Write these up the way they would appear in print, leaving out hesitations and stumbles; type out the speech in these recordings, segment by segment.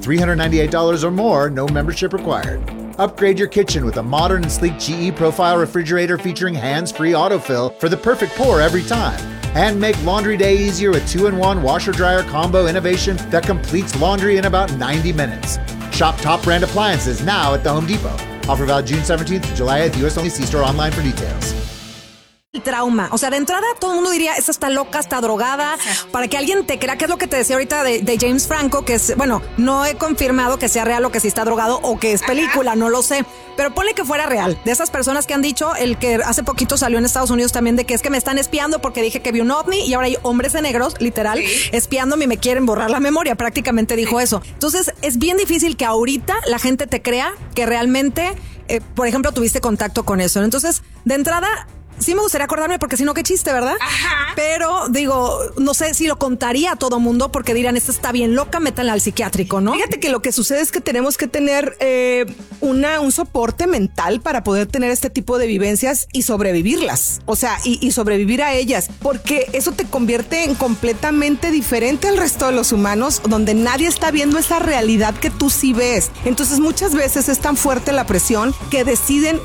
$398 or more, no membership required. Upgrade your kitchen with a modern and sleek GE Profile refrigerator featuring hands-free autofill for the perfect pour every time. And make laundry day easier with 2-in-1 washer-dryer combo innovation that completes laundry in about 90 minutes. Shop top brand appliances now at the Home Depot. Offer valid June 17th to July 8th. US only. See store online for details. El trauma, o sea, de entrada todo el mundo diría, esta está loca, está drogada, para que alguien te crea, que es lo que te decía ahorita de James Franco, que es, bueno, no he confirmado que sea real o que si está drogado o que es película, no lo sé, pero ponle que fuera real, de esas personas que han dicho, el que hace poquito salió en Estados Unidos también, de que es que me están espiando porque dije que vi un ovni y ahora hay hombres de negros, literal, espiándome y me quieren borrar la memoria, prácticamente dijo eso. Entonces es bien difícil que ahorita la gente te crea que realmente, por ejemplo, tuviste contacto con eso. Entonces, de entrada, sí me gustaría acordarme porque si no, qué chiste, ¿verdad? Ajá. Pero digo, no sé si lo contaría a todo mundo porque dirán, esta está bien loca, métanla al psiquiátrico, ¿no? Fíjate que lo que sucede es que tenemos que tener un soporte mental para poder tener este tipo de vivencias y sobrevivirlas. O sea, y sobrevivir a ellas, porque eso te convierte en completamente diferente al resto de los humanos, donde nadie está viendo esa realidad que tú sí ves. Entonces muchas veces es tan fuerte la presión que deciden,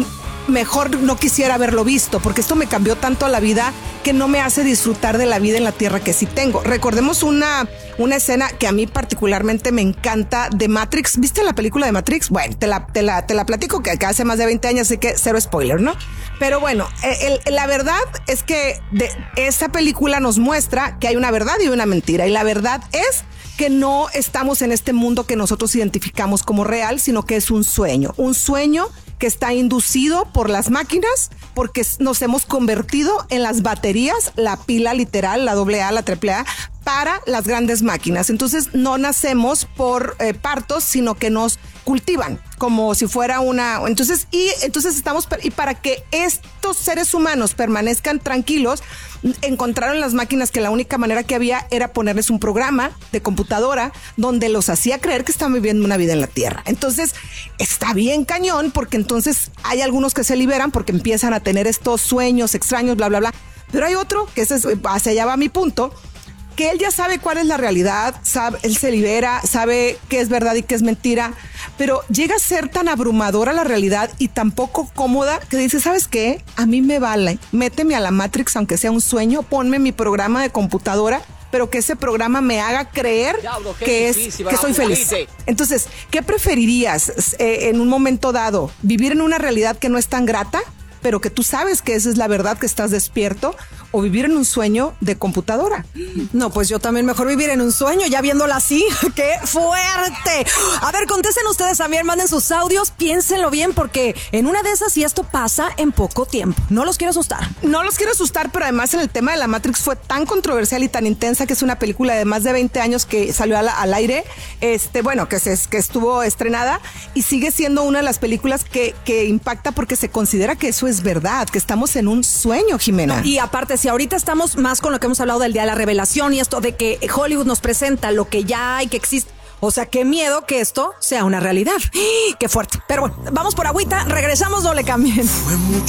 mejor no quisiera haberlo visto, porque esto me cambió tanto la vida que no me hace disfrutar de la vida en la tierra que sí tengo. Recordemos una escena que a mí particularmente me encanta de Matrix. ¿Viste la película de Matrix? Bueno, te la platico que hace más de 20 años, así que cero spoiler, ¿no? Pero bueno, la verdad es que esa película nos muestra que hay una verdad y una mentira, y la verdad es que no estamos en este mundo que nosotros identificamos como real, sino que es un sueño que está inducido por las máquinas, porque nos hemos convertido en las baterías, la pila literal, la AA, la AAA, para las grandes máquinas. Entonces no nacemos por partos, sino que nos cultivan como si fuera una... Entonces estamos... Y para que estos seres humanos permanezcan tranquilos, encontraron las máquinas que la única manera que había era ponerles un programa de computadora donde los hacía creer que estaban viviendo una vida en la Tierra. Entonces está bien cañón, porque entonces hay algunos que se liberan porque empiezan a tener estos sueños extraños, bla, bla, bla. Pero hay otro, que hacia allá va mi punto, que él ya sabe cuál es la realidad, él se libera, sabe qué es verdad y qué es mentira, pero llega a ser tan abrumadora la realidad y tan poco cómoda que dice, ¿sabes qué? A mí me vale, méteme a la Matrix aunque sea un sueño, ponme mi programa de computadora, pero que ese programa me haga creer que soy feliz. Entonces, ¿qué preferirías en un momento dado? ¿Vivir en una realidad que no es tan grata, pero que tú sabes que esa es la verdad, que estás despierto, o vivir en un sueño de computadora? No, pues yo también mejor vivir en un sueño, ya viéndola así. ¡Qué fuerte! A ver, contesten ustedes también, manden sus audios, piénsenlo bien, porque en una de esas, y esto pasa en poco tiempo. No los quiero asustar. No los quiero asustar, pero además en el tema de la Matrix fue tan controversial y tan intensa que es una película de más de 20 años que salió al aire, que estuvo estrenada, y sigue siendo una de las películas que impacta porque se considera que eso es verdad, que estamos en un sueño, Jimena. No, y aparte, si ahorita estamos más con lo que hemos hablado del día de la revelación y esto de que Hollywood nos presenta lo que ya hay, que existe, o sea, qué miedo que esto sea una realidad. ¡Qué fuerte! Pero bueno, vamos por agüita, regresamos, no le cambien.